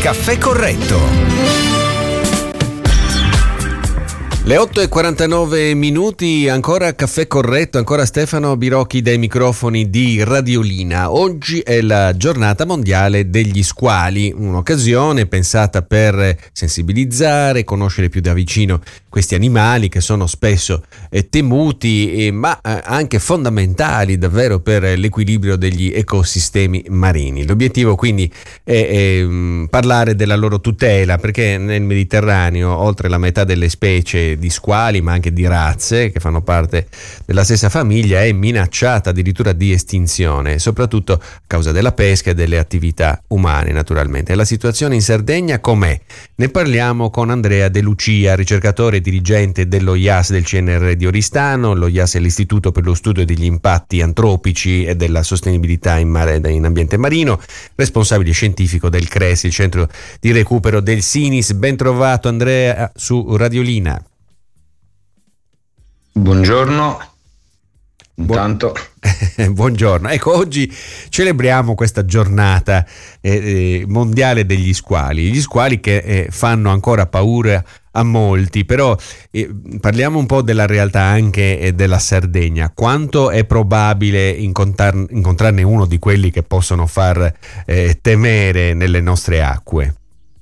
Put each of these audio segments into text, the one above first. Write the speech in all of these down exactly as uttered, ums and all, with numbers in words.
Caffè Corretto. Le otto e quarantanove minuti, ancora Caffè Corretto, ancora Stefano Birocchi dai microfoni di Radiolina. Oggi è la giornata mondiale degli squali, un'occasione pensata per sensibilizzare, conoscere più da vicino questi animali che sono spesso eh, temuti, eh, ma eh, anche fondamentali davvero per l'equilibrio degli ecosistemi marini. L'obiettivo quindi è, è mh, parlare della loro tutela, perché nel Mediterraneo oltre la metà delle specie di squali, ma anche di razze che fanno parte della stessa famiglia, è minacciata addirittura di estinzione, soprattutto a causa della pesca e delle attività umane naturalmente. E la situazione in Sardegna com'è? Ne parliamo con Andrea De Lucia, ricercatore e dirigente dello I A S del C N R di Oristano. Lo I A S è l'Istituto per lo studio degli impatti antropici e della sostenibilità in, mare, in ambiente marino, responsabile scientifico del C R E S, il centro di recupero del SINIS. Ben trovato Andrea su Radiolina. Buongiorno, intanto. Buongiorno, ecco, oggi celebriamo questa giornata eh, eh, mondiale degli squali, gli squali che eh, fanno ancora paura a molti, però eh, parliamo un po' della realtà anche eh, della Sardegna. Quanto è probabile incontrar- incontrarne uno di quelli che possono far eh, temere nelle nostre acque?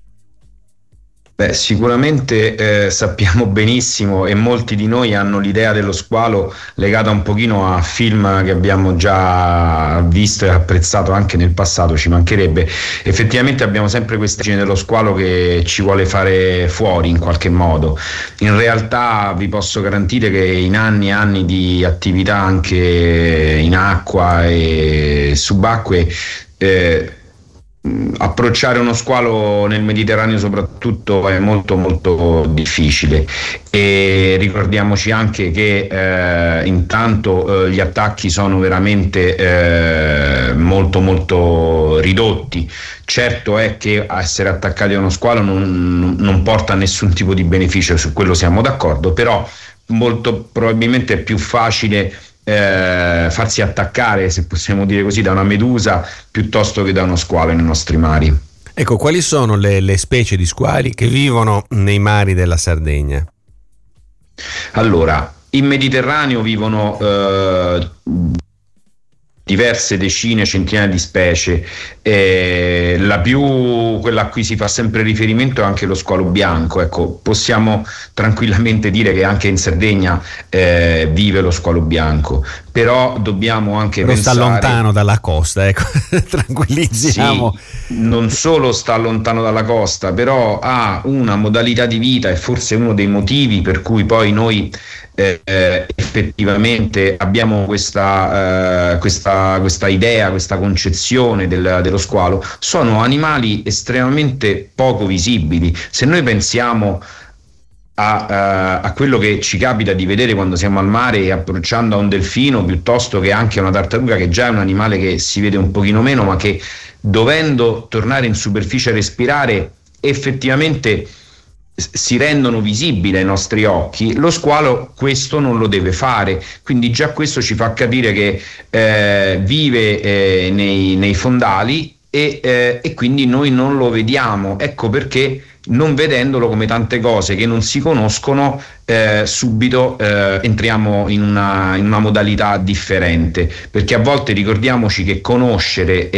Beh, sicuramente eh, sappiamo benissimo, e molti di noi hanno l'idea dello squalo legata un pochino a film che abbiamo già visto e apprezzato anche nel passato, ci mancherebbe. Effettivamente abbiamo sempre questa immagine dello squalo che ci vuole fare fuori in qualche modo. In realtà vi posso garantire che in anni e anni di attività anche in acqua e subacquee, eh, approcciare uno squalo nel Mediterraneo soprattutto è molto molto difficile, e ricordiamoci anche che eh, intanto eh, gli attacchi sono veramente eh, molto molto ridotti. Certo è che essere attaccati da uno squalo non, non porta a nessun tipo di beneficio, su quello siamo d'accordo, però molto probabilmente è più facile Eh, farsi attaccare, se possiamo dire così, da una medusa piuttosto che da uno squalo nei nostri mari. Ecco, quali sono le, le specie di squali che vivono nei mari della Sardegna? Allora, in Mediterraneo vivono eh, diverse decine, centinaia di specie. Eh, la più, quella a cui si fa sempre riferimento, è anche lo squalo bianco. Ecco, possiamo tranquillamente dire che anche in Sardegna eh, vive lo squalo bianco, però dobbiamo anche però pensare... sta lontano dalla costa, ecco, tranquillizziamo. Sì, non solo sta lontano dalla costa, però ha una modalità di vita, e forse uno dei motivi per cui poi noi Eh, eh, effettivamente abbiamo questa, eh, questa, questa idea, questa concezione del, dello squalo. Sono animali estremamente poco visibili. Se noi pensiamo a, a, a quello che ci capita di vedere quando siamo al mare e approcciando a un delfino, piuttosto che anche a una tartaruga, che già è un animale che si vede un pochino meno, ma che, dovendo tornare in superficie a respirare, effettivamente si rendono visibili ai nostri occhi, lo squalo questo non lo deve fare. Quindi già questo ci fa capire che eh, vive eh, nei, nei fondali e, eh, e quindi noi non lo vediamo. Ecco perché, non vedendolo, come tante cose che non si conoscono, eh, subito eh, entriamo in una, in una modalità differente, perché a volte ricordiamoci che conoscere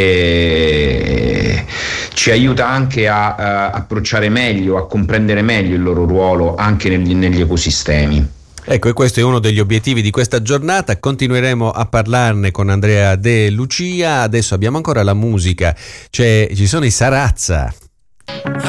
eh, ci aiuta anche a, a approcciare meglio, a comprendere meglio il loro ruolo anche negli, negli ecosistemi. Ecco, e questo è uno degli obiettivi di questa giornata. Continueremo a parlarne con Andrea De Lucia. Adesso abbiamo ancora la musica, cioè ci sono i Sarazza.